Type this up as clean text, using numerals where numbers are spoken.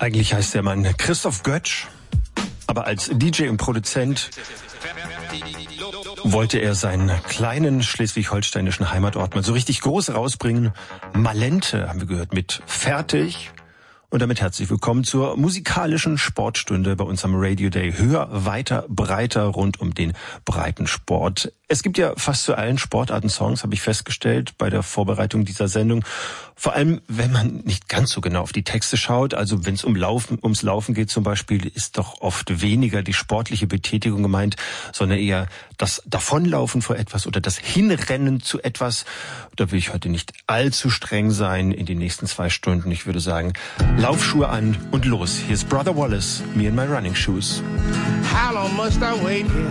Eigentlich heißt der Mann Christoph Götsch, aber als DJ und Produzent wollte er seinen kleinen schleswig-holsteinischen Heimatort mal so richtig groß rausbringen. Malente, haben wir gehört, mit Fertig. Und damit herzlich willkommen zur musikalischen Sportstunde bei uns am Radio Day. Höher, weiter, breiter rund um den breiten Sport. Es gibt ja fast zu allen Sportarten Songs, habe ich festgestellt bei der Vorbereitung dieser Sendung. Vor allem, wenn man nicht ganz so genau auf die Texte schaut. Also wenn es ums Laufen geht zum Beispiel, ist doch oft weniger die sportliche Betätigung gemeint, sondern eher das Davonlaufen vor etwas oder das Hinrennen zu etwas. Da will ich heute nicht allzu streng sein in den nächsten 2 Stunden. Ich würde sagen, Laufschuhe an und los. Hier ist Brother Wallace, Me and My Running Shoes. How long must I wait here